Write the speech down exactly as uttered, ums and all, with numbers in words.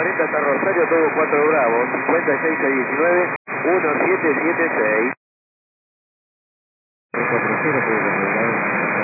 cuarenta hasta Rosario, todo cuatro Bravo, cincuenta y seis a diecinueve, diecisiete setenta y seis. tres cuatro cero,